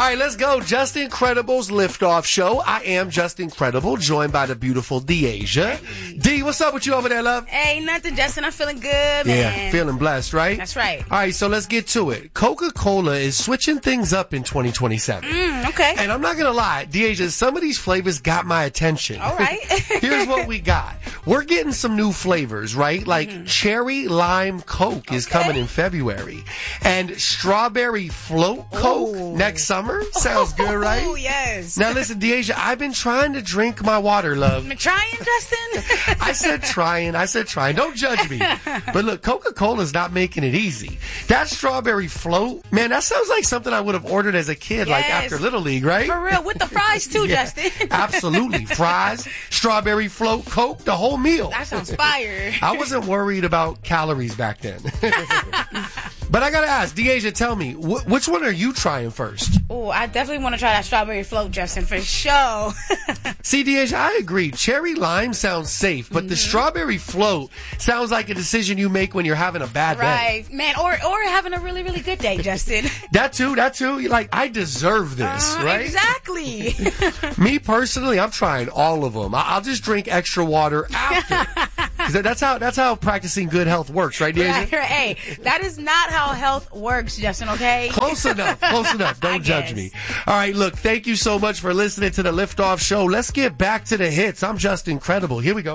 All right, let's go. Just Incredible's Liftoff Show. I am Just Incredible, joined by the beautiful De'Asia. D, what's up with you over there, love? Hey, nothing, Justin. I'm feeling good, man. Yeah, feeling blessed, right? That's right. All right, so let's get to it. Coca-Cola is switching things up in 2027. Okay. And I'm not going to lie, De'Asia, some of these flavors got my attention. All right. Here's what we got. We're getting some new flavors, right? Like cherry lime Coke is coming in February. And strawberry float Coke next summer. Sounds good, right? Oh, yes. Now listen, De'Asia, I've been trying to drink my water, love. You're trying, Justin? I said trying. Don't judge me. But look, Coca-Cola's not making it easy. That strawberry float, man, that sounds like something I would have ordered as a kid, like after Little League, right? For real, with the fries too, Justin. Absolutely. Fries, strawberry float, Coke, the whole meal. That sounds fire. I wasn't worried about calories back then. But I gotta ask, De'Asia, tell me, which one are you trying first? Oh, I definitely want to try that strawberry float, Justin, for sure. See, De'Asia, I agree. Cherry lime sounds safe, but the strawberry float sounds like a decision you make when you're having a bad day. Right, man, or having a really, really good day, Justin. That too. You're like, I deserve this, right? Exactly. Me personally, I'm trying all of them. I'll just drink extra water after. 'Cause that's how practicing good health works, right, De'Asia? Right. Hey, that is not how health works, Justin, okay? Close enough. Don't judge me. All right, look, thank you so much for listening to the Liftoff Show. Let's get back to the hits. I'm Just Incredible. Here we go.